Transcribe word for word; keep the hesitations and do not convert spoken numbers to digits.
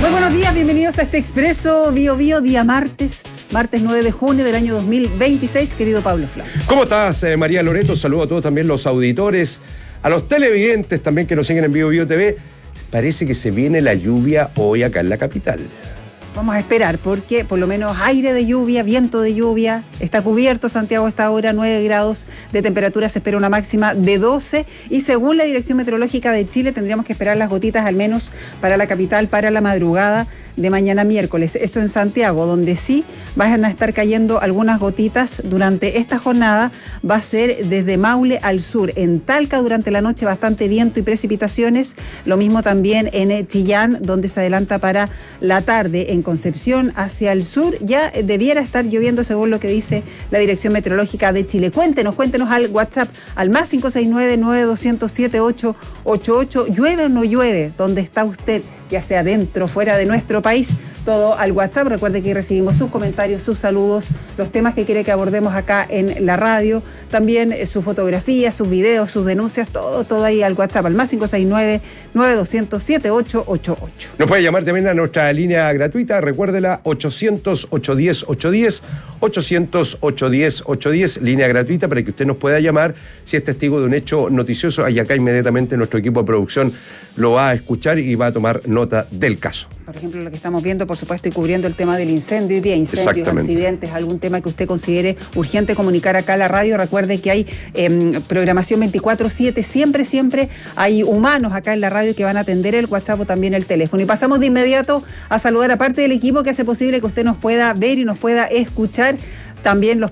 Muy buenos días, bienvenidos a este Expreso Bio Bio, día martes, martes nueve de junio del año dos mil veintiséis, querido Pablo Flau. ¿Cómo estás, eh, María Loreto? Saludo a todos también los auditores, a los televidentes también que nos siguen en Bio Bio T V. Parece que se viene la lluvia hoy acá en la capital. Vamos a esperar porque por lo menos aire de lluvia, viento de lluvia, está cubierto Santiago a esta hora, nueve grados de temperatura, se espera una máxima de doce y según la Dirección Meteorológica de Chile tendríamos que esperar las gotitas al menos para la capital para la madrugada de mañana miércoles. Eso en Santiago, donde sí van a estar cayendo algunas gotitas durante esta jornada, va a ser desde Maule al sur. En Talca durante la noche bastante viento y precipitaciones, lo mismo también en Chillán, donde se adelanta para la tarde. En Concepción hacia el sur ya debiera estar lloviendo según lo que dice la Dirección Meteorológica de Chile. Cuéntenos, cuéntenos al WhatsApp, al más cinco seis nueve, nueve dos cero cero, siete ocho ocho ocho. ¿Llueve o no llueve? ¿Dónde está usted? Ya sea dentro o fuera de nuestro país, todo al WhatsApp. Recuerde que recibimos sus comentarios, sus saludos, los temas que quiere que abordemos acá en la radio, también eh, sus fotografías, sus videos, sus denuncias, todo, todo ahí al WhatsApp, al más cinco seis nueve, nueve dos cero cero, siete ocho ocho ocho. Nos puede llamar también a nuestra línea gratuita, recuérdela, ochocientos, ochocientos diez, ochocientos diez, ochocientos, ochocientos diez, ochocientos diez, línea gratuita para que usted nos pueda llamar si es testigo de un hecho noticioso. Y acá inmediatamente nuestro equipo de producción lo va a escuchar y va a tomar nota del caso. Por ejemplo, lo que estamos viendo, por supuesto, y cubriendo el tema del incendio hoy día, incendios, accidentes, algún tema que usted considere urgente comunicar acá a la radio. Recuerde que hay eh, programación veinticuatro siete, siempre, siempre hay humanos acá en la radio que van a atender el WhatsApp o también el teléfono. Y pasamos de inmediato a saludar a parte del equipo que hace posible que usted nos pueda ver y nos pueda escuchar. También los